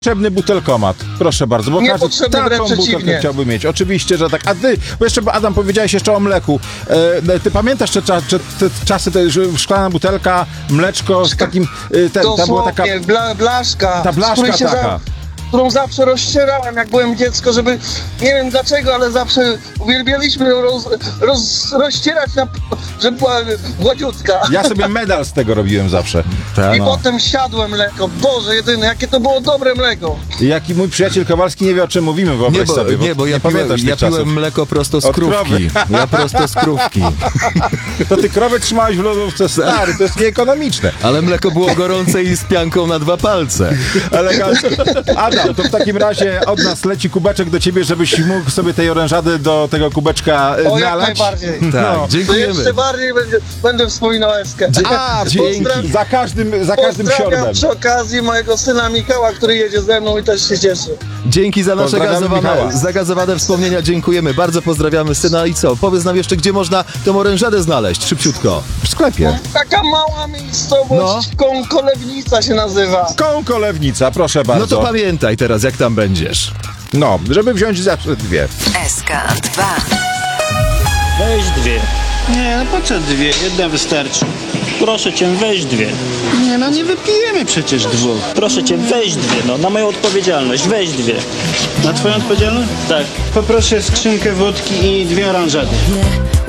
Potrzebny butelkomat, proszę bardzo, bo każdy taką butelkę chciałby mieć. Oczywiście, że tak. A ty, bo jeszcze Adam powiedziałeś jeszcze o mleku. Ty pamiętasz te czasy, szklana butelka, mleczko z takim... Tam była taka... blaszka. Ta blaszka taka. Którą zawsze rozcierałem, jak byłem dziecko, żeby, nie wiem dlaczego, ale zawsze uwielbialiśmy ją rozcierać, żeby była gładziutka. Ja sobie medal z tego robiłem zawsze. I potem siadłem mleko. Boże jedyny, jakie to było dobre mleko. Jaki mój przyjaciel Kowalski nie wie, o czym mówimy, wyobraź sobie. Bo ja piłem mleko prosto z krówki. Ja prosto z krówki. To ty krowę trzymałeś w lodówce, stary, to jest nieekonomiczne. Ale mleko było gorące i z pianką na 2 palce. Elegancko. Adam, to w takim razie od nas leci kubeczek do ciebie, żebyś mógł sobie tej orężady do tego kubeczka nalać. Jak najbardziej. Tak, dziękujemy. To jeszcze bardziej będę wspominał Eskę. Dzięki. Za każdym siorbem. Przy okazji mojego syna Michała, który jedzie ze mną i też się cieszy. Dzięki za nasze zagazowane wspomnienia, dziękujemy. Bardzo pozdrawiamy syna i co? Powiedz nam jeszcze, gdzie można tę orężadę znaleźć, szybciutko. W sklepie. Taka mała miejscowość, Kąkolewnica się nazywa. Kąkolewnica, proszę bardzo. No to pamiętaj teraz, jak tam będziesz. No, żeby wziąć zawsze 2. SK2. Weź 2. Nie, no po co 2? Jedna wystarczy. Proszę cię, weź 2. Nie, no nie wypijemy przecież 2. Proszę cię, weź 2, no na moją odpowiedzialność, weź 2. Na twoją odpowiedzialność? Tak. Poproszę skrzynkę wódki i 2 oranżady.